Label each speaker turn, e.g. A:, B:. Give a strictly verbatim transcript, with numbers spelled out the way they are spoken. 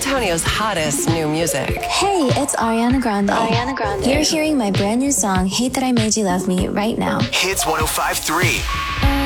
A: Antonio's hottest new music.
B: Hey, it's Ariana Grande.
C: Ariana Grande.
B: You're hearing my brand new song, Hate That I Made You Love Me, right now.
D: Hits one oh five point three.